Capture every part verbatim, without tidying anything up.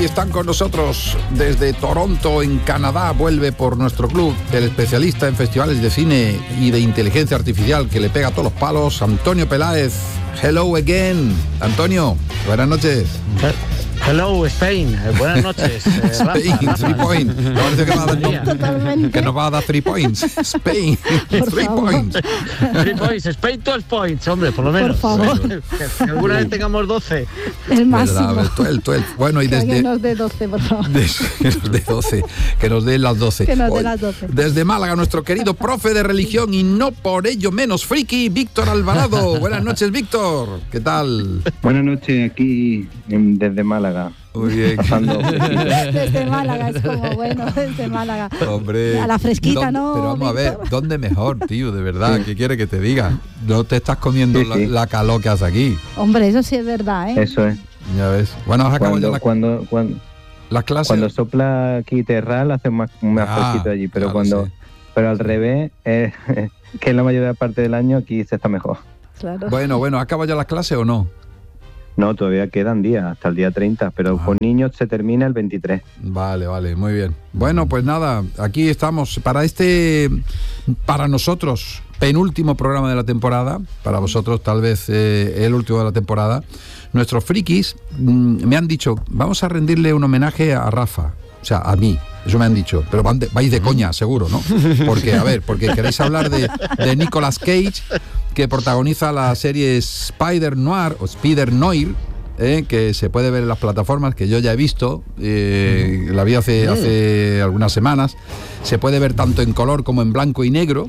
Hoy están con nosotros desde Toronto, en Canadá. Vuelve por nuestro club el especialista en festivales de cine y de inteligencia artificial que le pega a todos los palos, Antonio Peláez. Hello again. Antonio, buenas noches. Hello, Spain. Eh, buenas noches. Eh, Spain, Rafa, three Rafa. points. No, que, va a dar, que nos va a dar three points. Spain, Por three favor. points. Three points, Spain twelve points, hombre, por lo menos. Por favor. Que, que alguna vez tengamos doce. El máximo. Verdad, twelve, twelve. Bueno, y Que desde... alguien nos dé doce, por favor. De, que nos dé doce, que nos dé las doce. Que nos dé Hoy, las doce. Desde Málaga, nuestro querido profe de religión y no por ello menos friki, Víctor Alvarado. Buenas noches, Víctor. ¿Qué tal? Buenas noches, aquí en- desde Málaga. Muy bien. Pasando fresquito. Desde Málaga, es como bueno, desde Málaga. Hombre. A la fresquita, ¿dónde- ¿no, Pero vamos a ver, Víctor? ¿dónde mejor, tío? De verdad, ¿qué quiere que te diga? No te estás comiendo Sí, la, sí. la calor que haces aquí. Hombre, eso sí es verdad, ¿eh? Eso es. Ya ves. Bueno, has acabado ya Cuando, la- cuando, cuando, las clases. cuando sopla aquí terral hace más, más Ah, fresquito allí, pero ya lo cuando sé. pero al revés, eh, que en la mayor parte del año aquí se está mejor. Claro. Bueno, bueno, ¿has acabado ya las clases o no? No, todavía quedan días, hasta el día treinta, pero Ah. con niños se termina el veintitrés. Vale, vale, muy bien. Bueno, pues nada, aquí estamos para este, para nosotros, penúltimo programa de la temporada, para vosotros tal vez eh, el último de la temporada. Nuestros frikis mm, me han dicho, vamos a rendirle un homenaje a Rafa, o sea, a mí. Eso me han dicho, pero van de- vais de coña, seguro, ¿no? Porque, a ver, porque queréis hablar de, de Nicolas Cage, que protagoniza la serie Spider Noir o Spider Noir, eh, que se puede ver en las plataformas, que yo ya he visto, eh, la vi hace, hace algunas semanas. Se puede ver tanto en color como en blanco y negro.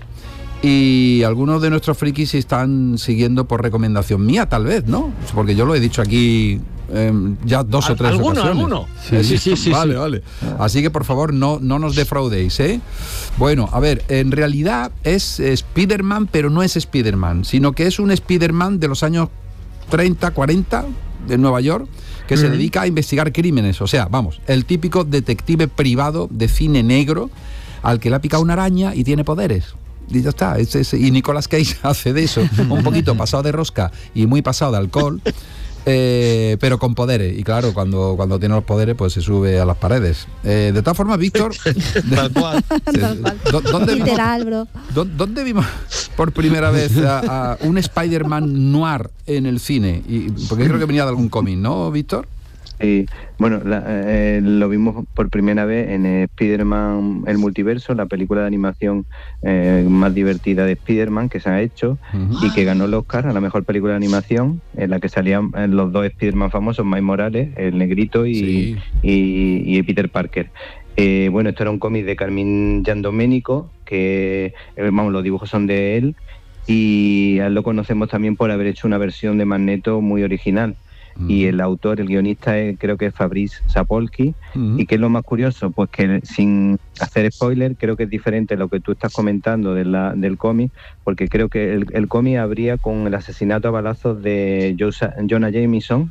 Y algunos de nuestros frikis están siguiendo por recomendación mía, tal vez, ¿no? Porque yo lo he dicho aquí eh, ya dos o tres ¿Alguno, ocasiones. alguno? Eh, Sí, sí, sí, Vale, sí. vale. Así que por favor no, no nos defraudéis, ¿eh? Bueno, a ver, en realidad es eh, Spider-Man, pero no es Spider-Man, sino que es un Spider-Man de los años treinta, cuarenta de Nueva York, que se dedica a investigar crímenes. O sea, vamos, el típico detective privado de cine negro al que le ha picado una araña y tiene poderes. Y ya está. Es, es- y Nicolas Cage hace de eso, un poquito pasado de rosca y muy pasado de alcohol. Eh, pero con poderes, y claro, cuando, cuando tiene los poderes pues se sube a las paredes. Eh, de todas formas, Víctor, Tal cual. Tal cual. ¿dó- ¿dónde vimos, Literal, bro. dó- ¿dónde vimos por primera vez a, a un Spider-Man noir en el cine? Y, porque creo que venía de algún cómic, ¿no, Víctor? Y bueno, la- eh, lo vimos por primera vez en eh, Spider-Man El Multiverso, la película de animación eh, más divertida de Spider-Man que se ha hecho Ujú. y que ganó el Oscar a la mejor película de animación, en la que salían eh, los dos Spider-Man famosos, Miles Morales, el negrito, y, Sí. y, y Peter Parker. Eh, bueno, esto era un cómic de Carmine Giandomenico, que eh, vamos, los dibujos son de él, y a él lo conocemos también por haber hecho una versión de Magneto muy original. Y el autor, el guionista, es- creo que es Fabrice Sapolsky. Ujú. ¿Y qué es lo más curioso? Pues que sin hacer spoiler, creo que es diferente a lo que tú estás comentando de la, del cómic, porque creo que el, el cómic abría con el asesinato a balazos de Josa- Jonah Jameson,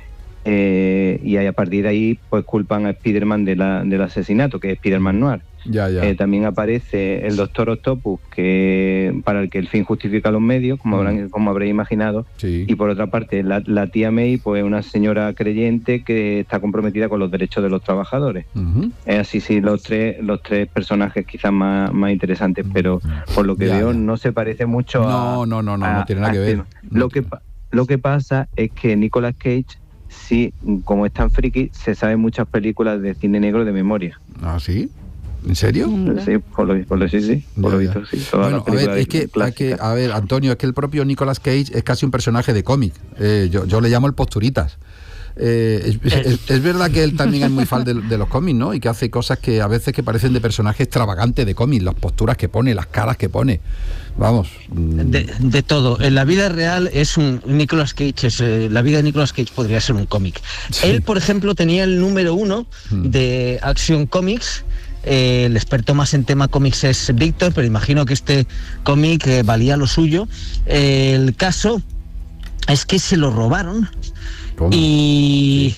eh, y ahí, a partir de ahí pues culpan a Spider-Man de la, del asesinato, que es Spider-Man Noir. Ya, ya. Eh, también aparece el Doctor Octopus, que para el que el fin justifica los medios, como, habrán, como habréis imaginado. Sí. Y por otra parte, la, la tía May, pues una señora creyente que está comprometida con los derechos de los trabajadores. Ujú. Es así, sí, los tres, los tres personajes quizás más, más interesantes, pero por lo que Ya, veo ya. no se parece mucho a... No, no, no, no, a- no tiene nada a que ver. este. Lo que, pa- lo que pasa es que Nicolas Cage, sí, como es tan friki, se sabe muchas películas de cine negro de memoria. ¿Ah, sí? ¿En serio? Hombre. Sí, por lo, por lo sí, sí, por Ya, lo ya. visto, sí. Todas Bueno, las a ver, películas es que, hay clásicas. que, a ver, Antonio, es que el propio Nicolas Cage es casi un personaje de cómic. Eh, yo, yo le llamo el posturitas. Eh, es, es- es verdad que él también es muy fan de, de los cómics, ¿no? Y que hace cosas que a veces que parecen de personaje extravagante de cómic, las posturas que pone, las caras que pone. Vamos. mm, De, de todo. En la vida real es un Nicolas Cage, es, eh, la vida de Nicolas Cage podría ser un cómic. Sí. Él, por ejemplo, tenía el número uno Mm. de Action Comics. Eh, el experto más en tema cómics es Víctor, pero imagino que este cómic eh, valía lo suyo. Eh, el caso es que se lo robaron Y,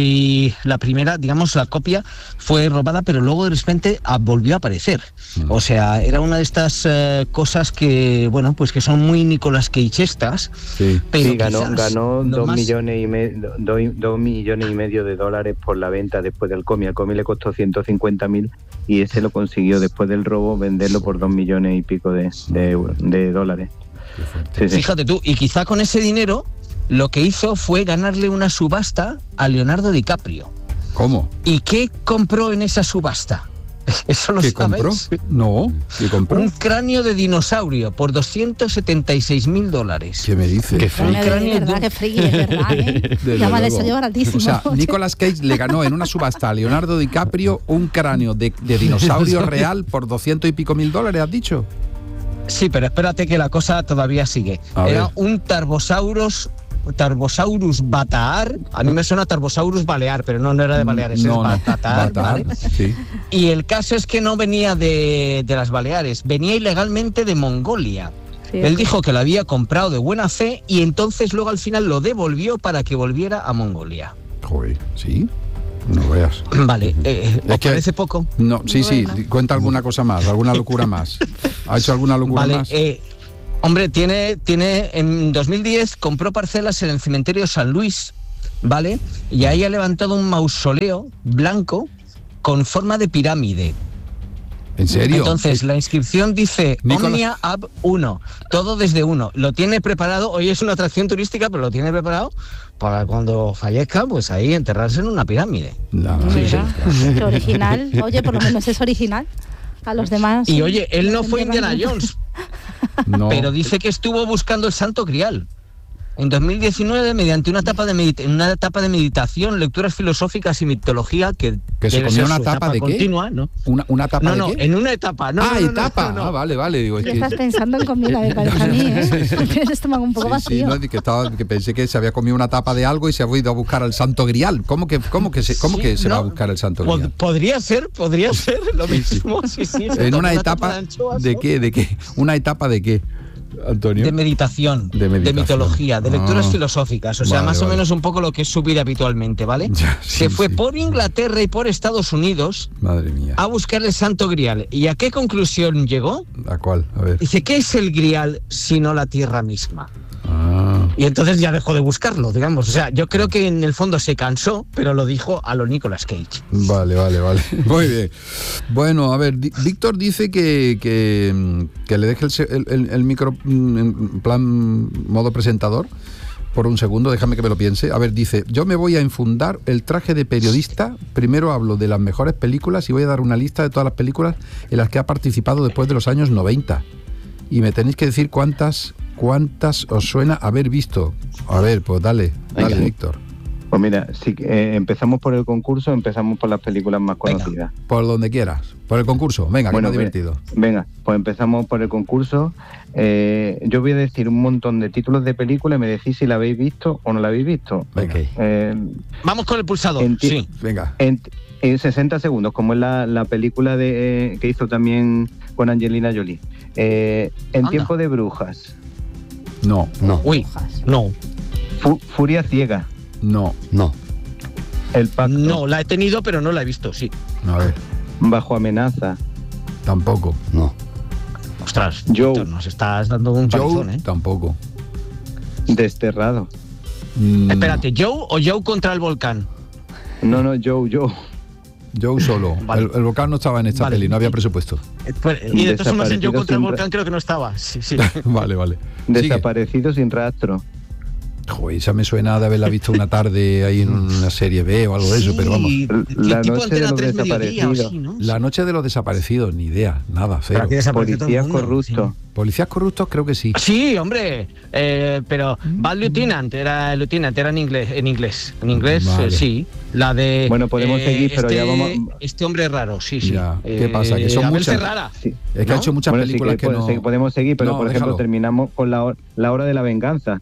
y la primera, digamos, la copia fue robada, pero luego de repente ah, volvió a aparecer. Mm. O sea, era una de estas uh, cosas que, bueno, pues que son muy Nicolas Cage-estas. Sí, pero sí, ganó, ganó dos, más... millones y me, dos, dos millones y medio de dólares por la venta después del cómic. Al cómic le costó ciento cincuenta mil y ese lo consiguió después del robo venderlo por dos millones y pico de, de, euros, de dólares. Sí, sí. Fíjate tú, y quizá con ese dinero lo que hizo fue ganarle una subasta a Leonardo DiCaprio. ¿Cómo? ¿Y qué compró en esa subasta? ¿Eso lo ¿Qué sabes? compró? No, ¿qué compró? Un cráneo de dinosaurio por doscientos setenta y seis mil dólares. ¿Qué me dices? Qué friki. De verdad, qué friki, es verdad, ¿eh? Ya vale, se lleva altísimo. O sea, Nicolas Cage le ganó en una subasta a Leonardo DiCaprio un cráneo de, de dinosaurio real por doscientos y pico mil dólares, ¿has dicho? Sí, pero espérate que la cosa todavía sigue. A Era ver. un Tarbosaurus... Tarbosaurus bataar, a mí me suena Tarbosaurus balear, pero no, no era de Baleares, no, es no, bataar, ¿vale? Sí. Y el caso es que no venía de, de las Baleares, venía ilegalmente de Mongolia. Sí, Él sí. dijo que lo había comprado de buena fe y entonces luego al final lo devolvió para que volviera a Mongolia. Joder, ¿sí? No veas. Vale, eh, ¿os que, parece poco? No, sí, sí, cuenta alguna cosa más, alguna locura más. ¿Ha hecho alguna locura vale, más? Eh, Hombre, tiene, tiene, en dos mil diez compró parcelas en el cementerio San Luis, ¿vale? Y ahí ha levantado un mausoleo blanco con forma de pirámide. ¿En serio? Entonces, la inscripción dice Nicola... Omnia Ab uno, todo desde uno. Lo tiene preparado, hoy es una atracción turística, pero lo tiene preparado para cuando fallezca, pues ahí enterrarse en una pirámide. No, sí, sí. Qué original. Oye, por lo menos es original. A los demás... Y oye, él no fue Indiana Jones. No. Pero dice que estuvo buscando el Santo Grial. En dos mil diecinueve, mediante una etapa de, medita- una etapa de meditación, lecturas filosóficas y mitología que... ¿Que se comió una etapa de qué? Continua, ¿no? ¿Una, una etapa no, de no, qué? en una etapa. No, ah, no, no, etapa. No, no, no. Ah, vale, vale. Digo, ¿Qué es que... estás pensando en comida, me parece a mí, ¿eh? Tienes el estómago un poco sí, vacío. Sí, no, que, estaba, que pensé que se había comido una tapa de algo y se había ido a buscar al Santo Grial. ¿Cómo que, cómo que se, cómo sí, que se no, va a buscar el Santo Grial? Podría ser, podría ser lo mismo. Sí, sí, en una etapa... ¿De, de qué? ¿De qué? ¿Una etapa de qué? Antonio. De meditación, de meditación, de mitología, de lecturas ah, filosóficas, o sea, vale, más vale. o menos un poco lo que es su vida habitualmente, ¿vale? Ya, sí, Se fue sí. por Inglaterra y por Estados Unidos Madre mía. a buscar el Santo Grial. ¿Y a qué conclusión llegó? ¿A cuál? A ver. Dice, ¿qué es el Grial sino la tierra misma? Ah. Y entonces ya dejó de buscarlo, digamos. O sea, yo creo que en el fondo se cansó, pero lo dijo a lo Nicolas Cage. Vale, vale, vale. Muy bien. Bueno, a ver, Víctor dice que, que, que le deje el, el, el micro en plan modo presentador por un segundo, déjame que me lo piense. A ver, dice, yo me voy a enfundar el traje de periodista, primero hablo de las mejores películas y voy a dar una lista de todas las películas en las que ha participado después de los años noventa. Y me tenéis que decir cuántas... ¿Cuántas os suena haber visto? A ver, pues dale, dale, Venga. Víctor. Pues mira, si eh, empezamos por el concurso, empezamos por las películas más conocidas. Venga, por donde quieras, por el concurso, venga, bueno, que me divertido. Venga, pues empezamos por el concurso. Eh, yo voy a decir un montón de títulos de películas y me decís si la habéis visto o no la habéis visto. Venga. Eh, Vamos con el pulsador, en ti- sí. Venga. En, en sesenta segundos, como es la, la película de eh, que hizo también con Angelina Jolie. Eh, en Anda. Tiempo de brujas. No, no. Uy, no. Fu- Furia ciega. No, no. El pacto. No, la he tenido, pero no la he visto, sí. A ver. Bajo amenaza. Tampoco, no. Ostras, Joe. Víctor, nos estás dando un palizón, ¿eh? Tampoco. Desterrado. Mm. Espérate, ¿Joe o Joe contra el volcán? No, no, Joe, Joe. Joe solo. Vale. El, el volcán no estaba en esta vale. peli, no había presupuesto. Y de todas formas en Joe contra el volcán creo que no estaba. Sí, sí. Vale, vale. Desaparecido sin rastro. Joder, esa me suena de haberla visto una tarde ahí en una serie B o algo de eso, sí, pero vamos. La noche de los desaparecidos. Sí, ¿no? La noche de los desaparecidos, ni idea, nada, cero. Policías corruptos. Sí. Policías corruptos, creo que sí. Sí, hombre, eh, pero Bad Lieutenant era el Lieutenant, era en inglés, en inglés, en inglés, vale. eh, sí. La de. Bueno, podemos eh, seguir, pero este, ya vamos. Este hombre raro, sí, sí. Ya. ¿Qué pasa? Que son eh, muchas. Rara. Sí. Es que ¿no? ha hecho muchas bueno, películas sí que, que no. Sí, podemos seguir, pero no, por déjalo. ejemplo terminamos con la hora, la hora de la venganza.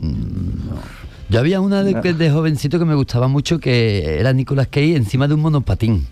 No. Yo había una de, de jovencito que me gustaba mucho, que era Nicolas Cage encima de un monopatín.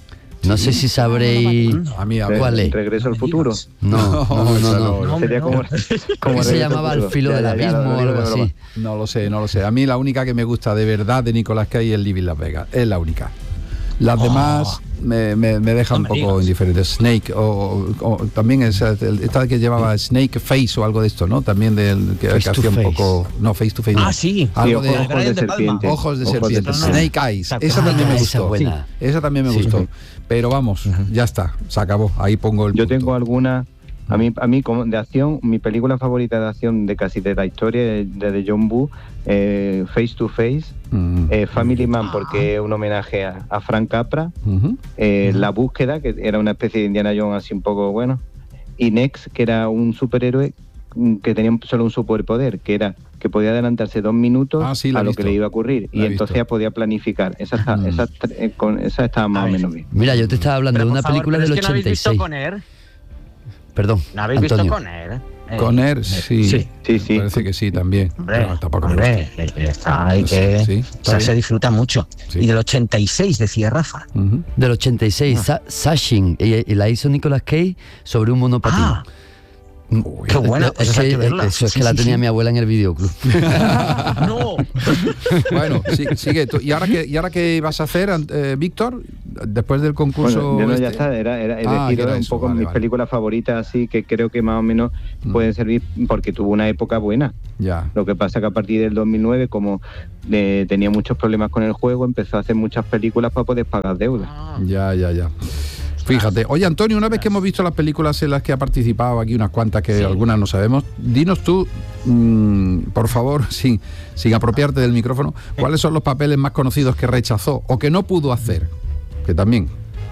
No sé si sabréis A mí, a ver. cuál es. Regreso al futuro. No, no, no, esa no. no. Sería como, como Se Regreso llamaba al Al futuro. filo Ya, del ya, ya, abismo lo o digo algo de broma. así. No lo sé, no lo sé. A mí la única que me gusta de verdad de Nicolas Cage es el Living Las Vegas. Es la única. Las demás me, me, me dejan No un me poco digas. indiferente. Snake, o, o- o también esa, el- esta que llevaba Snake Face o algo de esto, ¿no? También del que, Face que to hacía un face. poco. No, Face to Face. Ah, no. sí. Algo Sí, de ojos, ojos de Brian De Palma. serpiente. ojos de Ojos de serpiente. serpiente. Snake Eyes. Exacto. Esa también Ah, me esa gustó. buena. Esa también me Sí. gustó. Pero vamos, ya está, se acabó. Ahí pongo el Yo punto. tengo alguna. A mí, a mí como de acción, mi película favorita de acción de casi de la historia es de, de John Woo, eh, Face to Face, Mm. eh, Family Man, porque es un homenaje a, a Frank Capra, Ujú. eh, La Búsqueda, que era una especie de Indiana Jones así un poco bueno, y Next, que era un superhéroe mm, que tenía un- solo un superpoder, que era que podía adelantarse dos minutos Ah, sí, la a he lo visto. que le iba a ocurrir, La y he entonces visto. ya podía planificar. Esa, está, Mm. esa, eh, con, esa estaba más A o ver. menos bien. Mira, yo te estaba hablando Pero, de por una favor, película pero del es que no habéis ochenta y visto seis. Conner. Perdón, ¿No habéis Antonio. visto Conner? Eh, Conner, sí. Sí. Sí, sí. Parece que sí también. Hombre, Pero tampoco me hombre, gusta. eh, está, hay que, Sí, o está sea, bien. se disfruta mucho. Sí. Y del ochenta y seis, decía Rafa. Ujú. Del ochenta y seis, Sa- Sashin, y, y la hizo Nicolas Cage sobre un monopatín. Ah, Uy. qué buena, pues es esa hay que, que verla. eso es que Sí, la sí, tenía sí. mi abuela en el videoclub. No. Bueno, sí, sigue. tú. ¿Y ahora qué, y ahora qué vas a hacer, Ant- eh, Víctor? Después del concurso. Bueno, ya, no, ya este? está, era, era, he Ah, que elegido era un eso, poco vale, mis vale. películas favoritas, así que creo que más o menos Mm. pueden servir porque tuvo una época buena. Ya. Lo que pasa que a partir del dos mil nueve, como eh, tenía muchos problemas con el juego, empezó a hacer muchas películas para poder pagar deudas. Ya, ya, ya. Fíjate. Oye, Antonio, una vez que hemos visto las películas en las que ha participado, aquí unas cuantas que algunas no sabemos, dinos tú, mmm, por favor, sin, sin apropiarte del micrófono, ¿cuáles son los papeles más conocidos que rechazó o que no pudo hacer? Que también.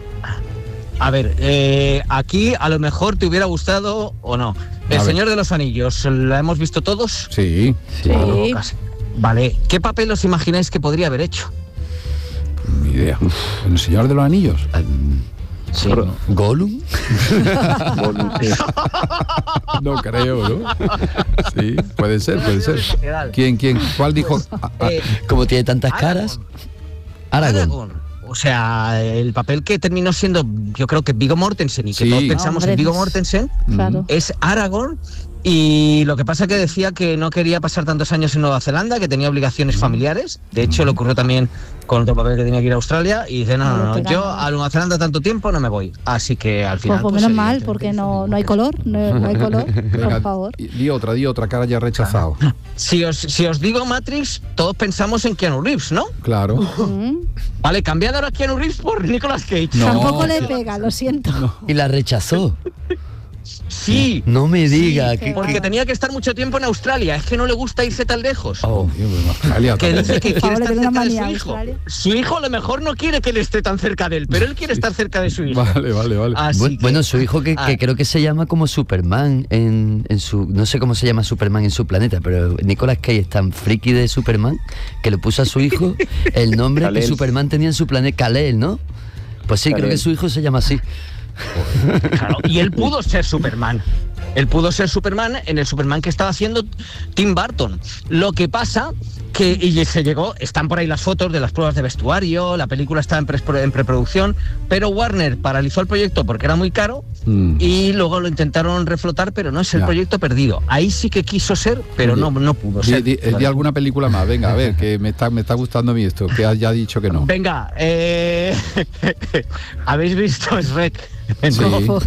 A ver, eh, aquí a lo mejor te hubiera gustado o no. El A ver. Señor de los Anillos, ¿la hemos visto todos? Sí. Sí. O casi. Vale, ¿qué papel os imagináis que podría haber hecho? Ni idea. ¿El Señor de los Anillos? Sí. ¿Gollum? Gollum, sí. No creo, ¿no? Sí, puede ser, puede ser. ¿Quién, quién? ¿Cuál dijo? Ah, ah, Eh, Como tiene tantas Aragorn. caras. Aragorn. Aragorn. O sea, el papel que terminó siendo, yo creo que Viggo Mortensen, y que Sí. todos pensamos Hombre, en Viggo pues, Mortensen, Claro. es Aragorn. Y lo que pasa que decía que no quería pasar tantos años en Nueva Zelanda, que tenía obligaciones familiares. De hecho, le ocurrió también con otro papel que tenía que ir a Australia. Y dice, no, no, no, yo a Nueva Zelanda tanto tiempo no me voy. Así que al final... Pues, pues menos mal, evidentemente, porque no, no hay color, no, no hay color, venga, por favor. Di, di otra, di otra, cara ya rechazado. Si os, si os digo Matrix, todos pensamos en Keanu Reeves, ¿no? Claro. Mm. Vale, cambiad ahora a Keanu Reeves por Nicolas Cage. No. Tampoco le pega, lo siento. Y la rechazó. Sí. No me diga Sí, que. Porque que- tenía que estar mucho tiempo en Australia. Es que no le gusta irse tan lejos. Oh, Dios, bueno, Australia Que también. dice que quiere Pablo estar tiene una cerca de manía su hijo. Australia. Su hijo a lo mejor no quiere que él esté tan cerca de él, pero él quiere estar cerca de su hijo. Vale, vale, vale. Así Bu- que- bueno, su hijo que, Ah. que creo que se llama como Superman en, en su... No sé cómo se llama Superman en su planeta, pero Nicolas Cage es tan friki de Superman que le puso a su hijo el nombre que Kal-El. Superman tenía en su planeta, Kal-El, ¿no? Pues sí, creo Kal-El. que su hijo se llama así. Claro, y él pudo ser Superman. Él pudo ser Superman en el Superman que estaba haciendo Tim Burton. Lo que pasa que y se llegó, están por ahí las fotos de las pruebas de vestuario, la película está en, pre- en preproducción, pero Warner paralizó el proyecto porque era muy caro Mm. y luego lo intentaron reflotar, pero no es el Ya. proyecto perdido. Ahí sí que quiso ser, pero Oye, no, no pudo Di, ser. di- eh, di alguna película más, venga, a ver, que me está, me está gustando a mí esto, que has ya dicho que no. Venga, eh, ¿habéis visto Shrek? Sí. No.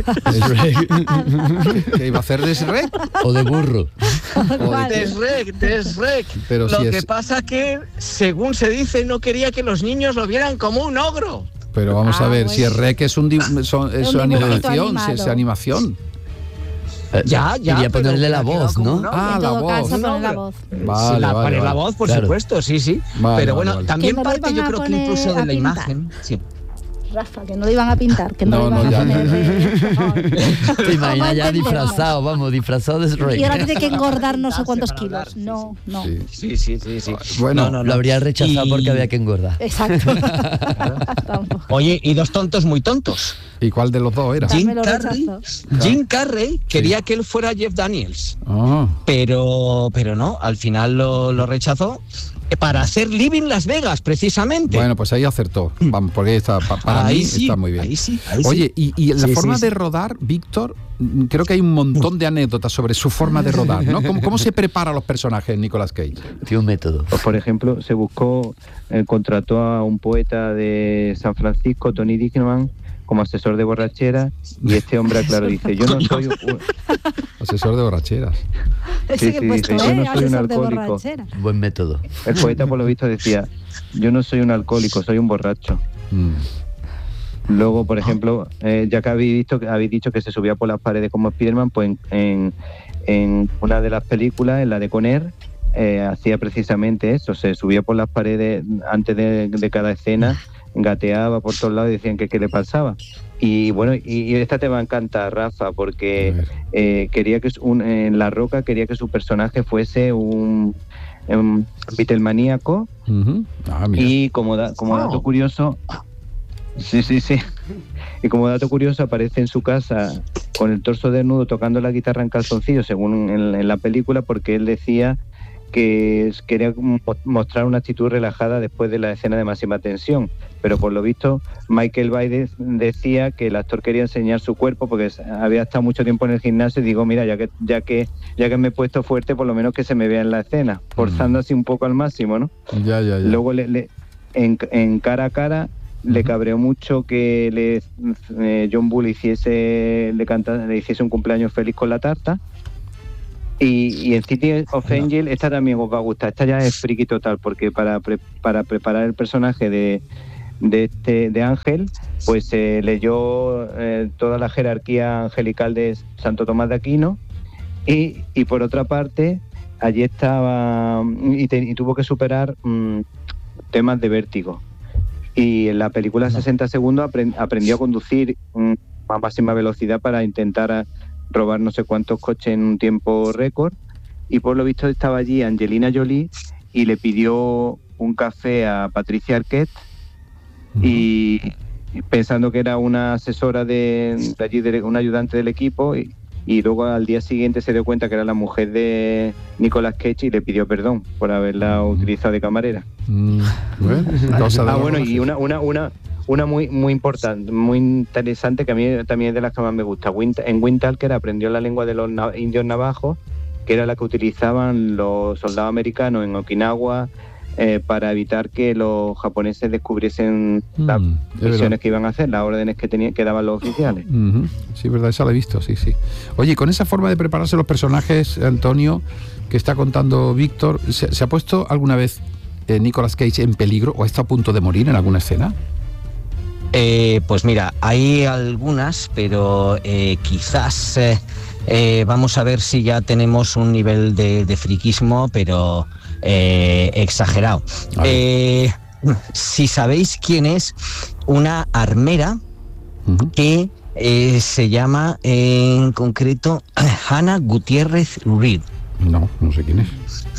¿Qué iba a hacer de Shrek? O de burro. ¿Cuál? De Shrek, de Shrek. Pero lo si que es- pasa que, según se dice, no quería que los niños lo vieran como un ogro. Pero vamos Ah, a ver, bueno. si es Rec es un di- son- es Un una dibujito animación, si animado. es animación. Eh, Ya, ya, Quería pero ponerle la me ha quedado voz, como ¿no? un ogro. Ah, En la todo voz. caso, Un poner la ogro. voz. Vale, Sí, la, vale, poner la vale. voz, por Claro. supuesto, sí, sí. Vale, pero vale, bueno, vale. también Que no lo parte, yo iban a creo que poner incluso a de la pintar. imagen. Sí. Rafa, que no lo iban a pintar, que no, No, lo no, iban ya a no. poner. eh, por favor. Te imaginas ya ¿Cómo disfrazado, vamos, disfrazado de Y ahora Shrek. tiene que engordar no sé Pintarse cuántos para kilos. hablar, sí, No, no. Sí. Sí, sí, sí, sí. Bueno, No, no, no. Lo habría rechazado Y- porque había que engordar. Exacto. Tampoco. Oye, y dos tontos muy tontos. ¿Y cuál de los dos era? También Jim lo Carrey, rechazó. Jim Carrey quería que él fuera Jeff Daniels. Ah, pero pero no, al final lo, lo rechazó para hacer Living Las Vegas, precisamente. Bueno, pues ahí acertó. Vamos, porque está, pa, para ahí mí sí, está muy bien. Ahí sí, ahí Oye, sí. y, y la sí, forma sí, de sí. rodar, Víctor, creo que hay un montón de anécdotas sobre su forma de rodar, ¿no? ¿Cómo, cómo se prepara a los personajes, Nicolas Cage? Tiene un método. Pues, por ejemplo, se buscó, eh, contrató a un poeta de San Francisco, Tony Dickman, como asesor de borrachera, y este hombre, claro, dice, yo no soy un... Asesor de borracheras. Ese Sí, que sí, he puesto, dice, yo ¿eh? no soy un Asesor de alcohólico. borrachera. Buen método. El poeta, por lo visto, decía, yo no soy un alcohólico, soy un borracho. Mm. Luego, por ejemplo, eh, ya que habéis visto, habéis dicho que se subía por las paredes como Spiderman, pues en, en, en una de las películas, en la de Conner, eh, hacía precisamente eso, se subía por las paredes antes de, de cada escena, gateaba por todos lados y decían que qué le pasaba. Y bueno, y, y esta te va a encantar, Rafa, porque eh, quería que un, en La Roca quería que su personaje fuese un, un Beatlemaníaco. Uh-huh. Ah, mira. Y como, da, como dato curioso, sí, sí, sí. Y como dato curioso, aparece en su casa con el torso desnudo tocando la guitarra en calzoncillos, según en, en la película, porque él decía que quería mostrar una actitud relajada después de la escena de máxima tensión. Pero por lo visto, Michael Bay de, decía que el actor quería enseñar su cuerpo porque había estado mucho tiempo en el gimnasio y digo, mira, ya que ya que ya que me he puesto fuerte, por lo menos que se me vea en la escena, forzando así un poco al máximo, ¿no? Ya, ya, ya. Luego le, le, en, en Cara a Cara le cabreó mucho que le, eh, John Bull hiciese le, canta, le hiciese un cumpleaños feliz con la tarta. Y, y en City of Angel, esta también os va a gustar. Esta ya es friki total, porque para, pre, para preparar el personaje de, de este de Ángel, pues se eh, leyó eh, toda la jerarquía angelical de Santo Tomás de Aquino. Y, y por otra parte, allí estaba y, te, y tuvo que superar mmm, temas de vértigo. Y en la película sesenta segundos aprend, aprendió a conducir mmm, a máxima velocidad para intentar a, robar no sé cuántos coches en un tiempo récord, y por lo visto estaba allí Angelina Jolie y le pidió un café a Patricia Arquette, uh-huh. y pensando que era una asesora de, de allí, de, una ayudante del equipo, y, y luego al día siguiente se dio cuenta que era la mujer de Nicolas Cage y le pidió perdón por haberla uh-huh. utilizado de camarera. Mm, bueno, ah, bueno, y una una una Una muy muy importante, muy interesante, que a mí también es de las que más me gusta. En Windtalker aprendió la lengua de los na- indios navajos, que era la que utilizaban los soldados americanos en Okinawa eh, para evitar que los japoneses descubriesen mm, las misiones que iban a hacer, las órdenes que tenían, que daban los oficiales. Uh-huh. Sí, verdad, esa la he visto, sí, sí. Oye, con esa forma de prepararse los personajes, Antonio, que está contando Víctor, ¿se, ¿se ha puesto alguna vez eh, Nicolas Cage en peligro o está a punto de morir en alguna escena? Eh, pues mira, hay algunas, pero eh, quizás eh, eh, vamos a ver si ya tenemos un nivel de, de friquismo, pero eh, exagerado. Eh, si sabéis quién es una armera uh-huh. que eh, se llama eh, en concreto Hannah Gutiérrez Reed. No, no sé quién es.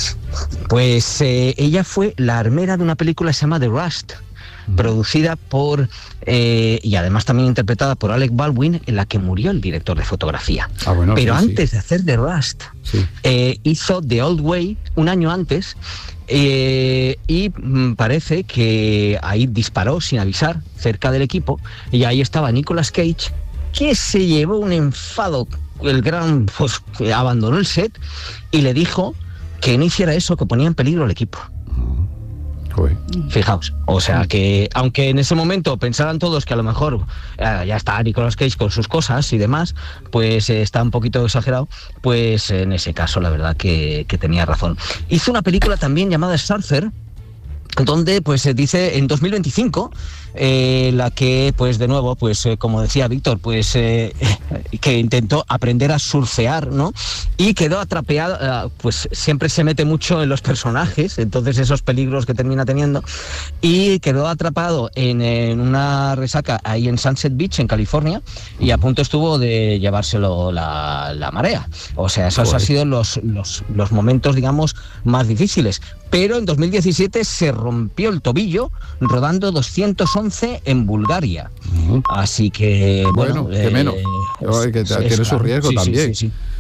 Pues eh, ella fue la armera de una película que se llama The Rust, producida por eh, y además también interpretada por Alec Baldwin, en la que murió el director de fotografía. Ah, bueno, pero sí, antes sí. de hacer The Rust sí. eh, hizo The Old Way un año antes, eh, y mm, parece que ahí disparó sin avisar cerca del equipo, y ahí estaba Nicolas Cage, que se llevó un enfado, el gran, pues abandonó el set y le dijo que no hiciera eso, que ponía en peligro el equipo. Uy. Fijaos, o sea que aunque en ese momento pensaran todos que a lo mejor eh, ya está Nicolas Cage con sus cosas y demás, pues eh, está un poquito exagerado, pues en ese caso la verdad que, que tenía razón. Hizo una película también llamada Surfer, donde pues se dice en dos mil veinticinco, eh, la que pues de nuevo pues eh, como decía Víctor, pues eh, que intentó aprender a surfear, ¿no? Y quedó atrapeado, eh, pues siempre se mete mucho en los personajes, entonces esos peligros que termina teniendo, y quedó atrapado en, en una resaca ahí en Sunset Beach en California, y a punto estuvo de llevárselo la, la marea. O sea, esos Joder. han sido los, los, los momentos, digamos, más difíciles. Pero en dos mil diecisiete se rompió el tobillo rodando doscientos once en Bulgaria. Uh-huh. Así que, bueno... Bueno, que eh, menos. Eh, que tiene su riesgo sí, también. Sí, sí, sí.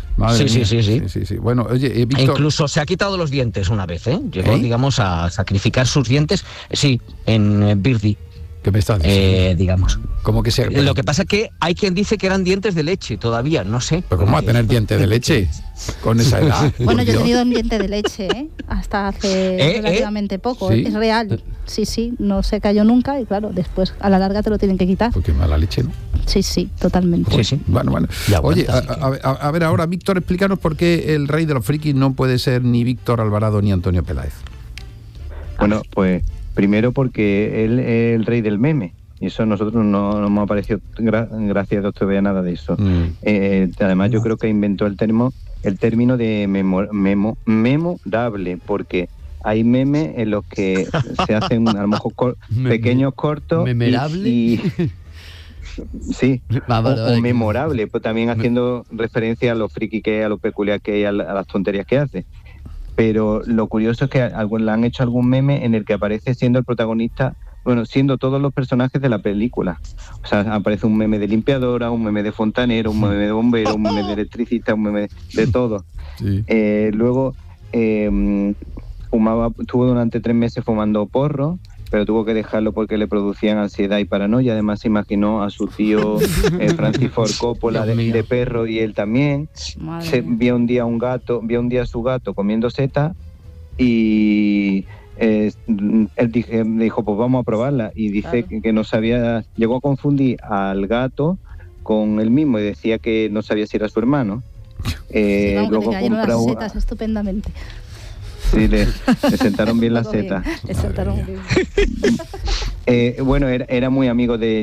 Madre sí, mía. sí, sí, sí, sí, sí, sí. Bueno, oye, eh, E Víctor... incluso se ha quitado los dientes una vez, ¿eh? Llegó, ¿Eh? digamos, a sacrificar sus dientes, sí, en eh, Birdie, ¿Qué me estás diciendo? eh, digamos. ¿Cómo que se...? Lo que pasa es que hay quien dice que eran dientes de leche todavía, no sé. ¿Pero cómo va a tener dientes de leche con esa edad? Bueno, Por yo he Dios. tenido un diente de leche, ¿eh? Hasta hace ¿Eh? relativamente poco. ¿Sí? Es real. Sí, sí, no se cayó nunca y claro, después a la larga te lo tienen que quitar. Porque mala leche, ¿no? Sí, sí, totalmente. Sí, sí. Bueno, bueno. Ya Oye, aguanta, a, sí a- a- a ver ahora, Víctor, explícanos por qué el rey de los frikis no puede ser ni Víctor Alvarado ni Antonio Peláez. Bueno, pues primero porque él es el rey del meme. Y eso a nosotros no, no nos ha parecido gra- gracias a doctor Bea nada de eso. Mm. Eh, además, yo creo que inventó el término, el término de memo, memo, memorable, porque hay memes en los que se hacen a lo mejor cor- Meme- pequeños cortos. y- ¿Memerable? y- sí, Ah, vale, o, vale. o memorable, pues también haciendo referencia a lo friki que es, a lo peculiar que es, a, la- a las tonterías que hace. Pero lo curioso es que algo- le han hecho algún meme en el que aparece siendo el protagonista, bueno, siendo todos los personajes de la película. O sea, aparece un meme de limpiadora, un meme de fontanero, un meme de bombero, un meme de electricista, un meme de todo. Sí. Eh, luego eh, fumaba, estuvo durante tres meses fumando porro, pero tuvo que dejarlo porque le producían ansiedad y paranoia. Además se imaginó a su tío eh, Francis Ford Coppola de, de perro y él también. Madre Se, mía. vio un día un gato, vio un día a su gato comiendo seta y eh, él dije, dijo, pues vamos a probarla. Y dice Claro. que, que no sabía, llegó a confundir al gato con él mismo y decía que no sabía si era su hermano. Eh, Sí, vamos, que luego te cayeron las compró- setas estupendamente. Sí, le, le sentaron bien las Todo bien, setas. le sentaron bien. Eh, bueno, era, era muy amigo de